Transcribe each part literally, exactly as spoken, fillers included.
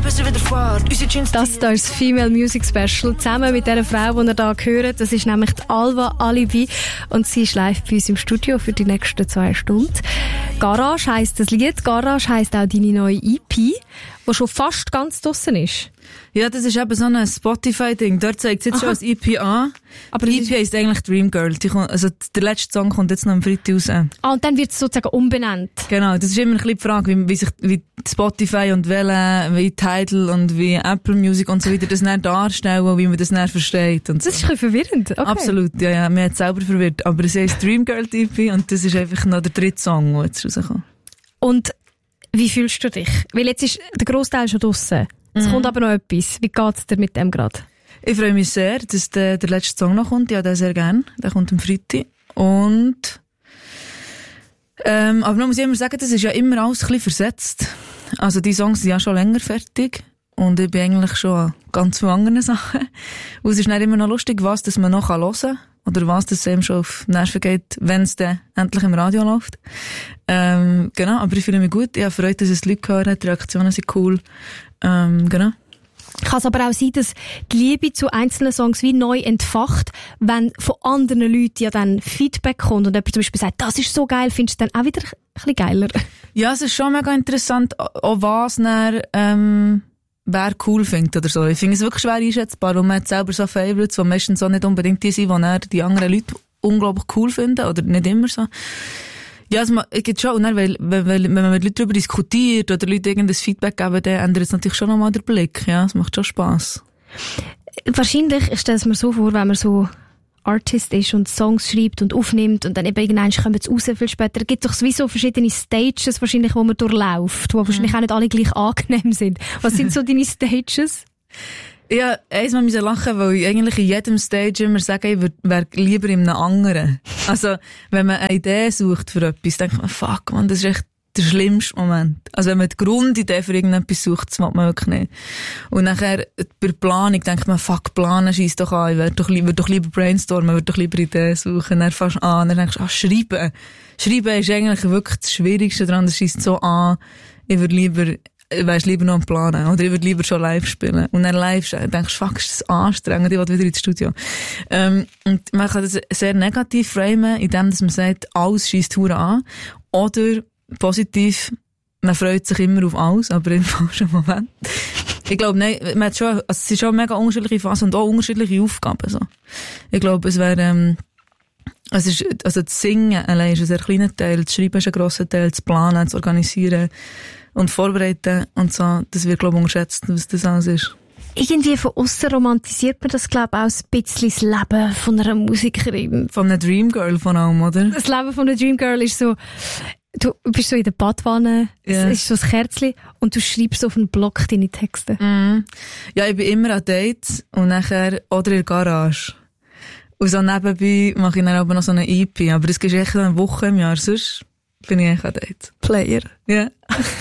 Das hier ist das Female Music Special, zusammen mit dieser Frau, die ihr hier hört. Das ist nämlich die Alva Alibi und sie ist live bei uns im Studio für die nächsten zwei Stunden. Garage heisst das Lied, Garage heisst auch deine neue E P, die schon fast ganz draussen ist. Ja, das ist eben so ein Spotify-Ding. Dort zeigt es jetzt Aha. schon als E P an. Aber die E P heisst eigentlich Dream Girl. Die kommt, also der letzte Song kommt jetzt noch am Freitag raus. Ah, und dann wird es sozusagen umbenannt. Genau, das ist immer ein bisschen die Frage, wie, wie sich wie Spotify und Welle, wie Tidal und wie Apple Music und so weiter das dann darstellen und wie man das dann versteht. Und so. Das ist ein bisschen verwirrend. Okay. Absolut, ja, ja. Mir hat es selber verwirrt. Aber es heisst Dream Girl die E P und das ist einfach noch der dritte Song, der jetzt rauskommt. Und wie fühlst du dich? Weil jetzt ist der Grossteil schon draussen. Es mhm. kommt aber noch etwas. Wie geht's dir mit dem gerade? Ich freue mich sehr, dass der, der letzte Song noch kommt. Ja, den sehr gerne. Der kommt am Freitag. Und, ähm, aber man muss immer sagen, das ist ja immer alles ein bisschen versetzt. Also die Songs sind ja schon länger fertig. Und ich bin eigentlich schon an ganz vielen anderen Sachen. Und es ist dann immer noch lustig, was das man noch hören kann. Oder was das einem schon auf die Nerven geht, wenn es dann endlich im Radio läuft. Ähm, genau, aber ich fühle mich gut. Ich habe Freude, dass es die Leute hören. Die Reaktionen sind cool. Ähm, genau. Kann es aber auch sein, dass die Liebe zu einzelnen Songs wie neu entfacht, wenn von anderen Leuten ja dann Feedback kommt und jemand zum Beispiel sagt, das ist so geil, findest du dann auch wieder ein bisschen geiler? Ja, es ist schon mega interessant, auch was dann, ähm, wer cool findet oder so. Ich finde es wirklich schwer einschätzbar, weil man hat selber so Favorites, die meistens auch nicht unbedingt die sind, die dann die anderen Leute unglaublich cool finden, oder nicht immer so. Ja, es gibt schon, und dann, weil, weil, wenn man mit Leuten darüber diskutiert oder Leute irgendein Feedback geben, dann ändert es natürlich schon nochmal den Blick. Ja, es macht schon Spass. Wahrscheinlich, ich stelle es mir so vor, wenn man so Artist ist und Songs schreibt und aufnimmt und dann eben irgendwann kommen sie raus, viel später, gibt es doch sowieso verschiedene Stages wahrscheinlich, wo man durchläuft, wo mhm. wahrscheinlich auch nicht alle gleich angenehm sind. Was sind so deine Stages? Ja, einmal müssen lachen, weil ich eigentlich in jedem Stage immer sage, ich wäre lieber in einem anderen. Also, wenn man eine Idee sucht für etwas, denkt man, fuck, man, das ist echt der schlimmste Moment. Also, wenn man die Grundidee für irgendetwas sucht, das macht man wirklich nicht. Und nachher, bei der Planung denkt man, fuck, planen scheisst doch an, ich würde doch, würd doch lieber brainstormen, würde doch lieber Ideen suchen. Dann fängst du an, dann denkst du, ah, schreiben. Schreiben ist eigentlich wirklich das Schwierigste daran, das scheisst so an, ich würde lieber weisst lieber noch am Planen, oder ich würde lieber schon live spielen. Und dann live denkst du, fuck, ist das anstrengend, ich will wieder ins Studio. Ähm, und man kann das sehr negativ framen, indem dass man sagt, alles scheisst hure an. Oder positiv, man freut sich immer auf alles, aber im falschen Moment. Ich glaube, nein, man hat schon, also es sind schon mega unterschiedliche Phasen und auch unterschiedliche Aufgaben, so. Ich glaube, es wäre, ähm, es ist, also das Singen allein ist ein sehr kleiner Teil, das Schreiben ist ein grosser Teil, das Planen, das Organisieren und Vorbereiten und so, das wird, glaube ich, unterschätzt, was das alles ist. Irgendwie von aussen romantisiert man das, glaube ich, auch ein bisschen das Leben von einer Musikerin. Von einer Dreamgirl von allem, oder? Das Leben von einer Dreamgirl ist so, du bist so in der Badwanne, yeah. Es ist so ein Kerzchen und du schreibst auf einen Block deine Texte. Mm. Ja, ich bin immer an Dates und nachher oder in der Garage. Und so nebenbei mache ich dann aber noch so eine E P, aber das geht echt eine Woche im Jahr, sonst bin ich eigentlich an Dates. Player. Ja. Yeah.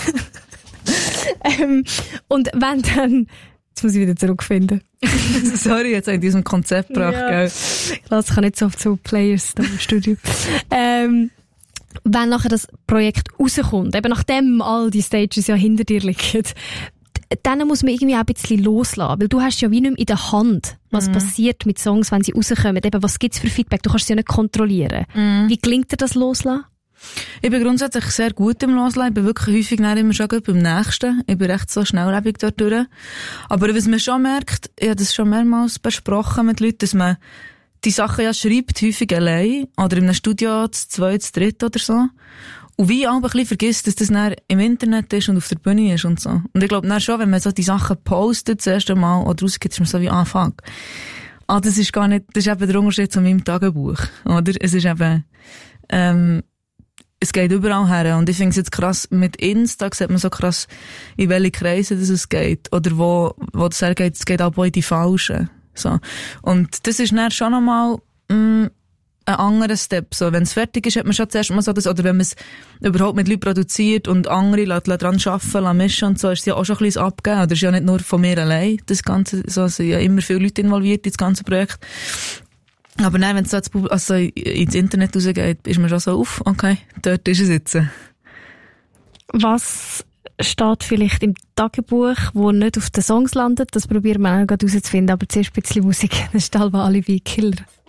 ähm, und wenn dann, jetzt muss ich wieder zurückfinden. Sorry, jetzt habe ich diesem Konzept gebracht, ja. Gell? Ich kann nicht so oft so Players da im Studio. ähm, wenn nachher das Projekt rauskommt, eben nachdem all die Stages ja hinter dir liegen, dann muss man irgendwie auch ein bisschen loslassen, weil du hast ja wie nicht mehr in der Hand, was mhm. passiert mit Songs, wenn sie rauskommen. Eben, was gibt's für Feedback? Du kannst sie ja nicht kontrollieren. Mhm. Wie gelingt dir das Loslassen? Ich bin grundsätzlich sehr gut im Loslassen. Ich bin wirklich häufig nicht immer schon gut beim Nächsten. Ich bin recht so schnelllebig dort durch. Aber was man schon merkt, ich habe das schon mehrmals besprochen mit Leuten, dass man die Sachen ja schreibt, häufig allein, oder in einem Studio, das zweite, das dritte oder so. Und wie auch ein bisschen vergisst, dass das dann im Internet ist und auf der Bühne ist und so. Und ich glaube dann schon, wenn man so die Sachen postet, das erste Mal, oder rausgeht, ist man so wie Anfang. Ah, das ist gar nicht, das ist eben der Unterschied zu meinem Tagebuch, oder? Es ist eben, ähm, es geht überall her. Und ich finde es jetzt krass, mit Insta sieht man so krass, in welche Kreise das es geht. Oder wo, wo das hergeht, es geht auch in die Falschen. So. Und das ist dann schon nochmal, mh, ein anderer Step. So, wenn es fertig ist, hat man schon zuerst mal so das, oder wenn man es überhaupt mit Leuten produziert und andere lässt, lässt dran arbeiten, lässt mischen und so, ist es ja auch schon ein bisschen abgeben. Oder ist ja nicht nur von mir allein, das Ganze, so, es sind ja immer viele Leute involviert in das ganze Projekt. Aber nein, wenn es so ins, also ins Internet rausgeht, ist man schon so, uff, okay, dort ist es jetzt. Was steht vielleicht im Tagebuch, wo nicht auf den Songs landet. Das probieren wir auch gerade herauszufinden. Aber zuerst ein bisschen Musik. Das ist Alba Alibi Killer.